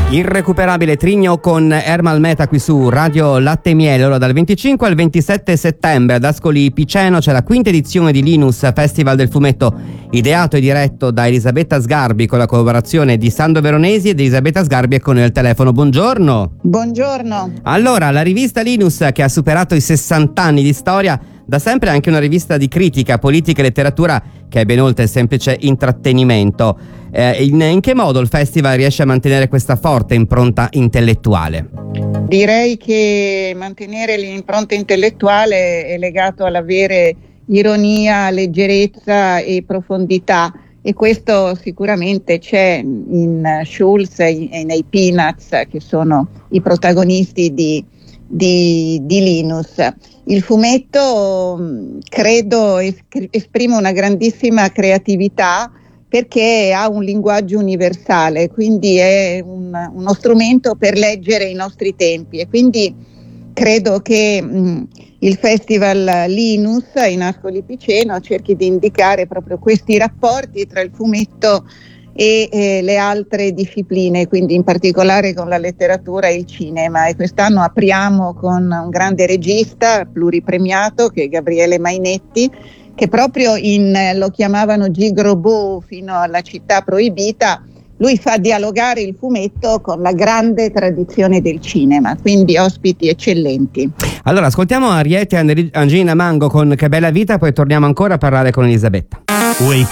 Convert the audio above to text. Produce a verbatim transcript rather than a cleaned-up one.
Irrecuperabile Trigno con Ermal Meta qui su Radio Latte e Miele. Ora dal venticinque al ventisette settembre ad Ascoli Piceno c'è la quinta edizione di Linus, Festival del fumetto ideato e diretto da Elisabetta Sgarbi con la collaborazione di Sandro Veronesi ed Elisabetta Sgarbi è con noi al telefono. Buongiorno. Buongiorno. Allora, la rivista Linus, che ha superato i sessanta anni di storia, da sempre è anche una rivista di critica, politica e letteratura che è ben oltre il semplice intrattenimento. Eh, in, in che modo il festival riesce a mantenere questa forte impronta intellettuale? Direi che mantenere l'impronta intellettuale è legato all'avere ironia, leggerezza e profondità, e questo sicuramente c'è in Schulz e nei Peanuts, che sono i protagonisti di, di, di Linus. Il fumetto credo esprime una grandissima creatività perché ha un linguaggio universale, quindi è un, uno strumento per leggere i nostri tempi, e quindi credo che mh, il Festival Linus in Ascoli Piceno cerchi di indicare proprio questi rapporti tra il fumetto e eh, le altre discipline, quindi in particolare con la letteratura e il cinema. E quest'anno apriamo con un grande regista pluripremiato che è Gabriele Mainetti, che proprio in, lo chiamavano Gigrobù fino alla città proibita, lui fa dialogare il fumetto con la grande tradizione del cinema, quindi ospiti eccellenti. Allora ascoltiamo Ariete e Angelina Mango con Che bella vita, poi torniamo ancora a parlare con Elisabetta.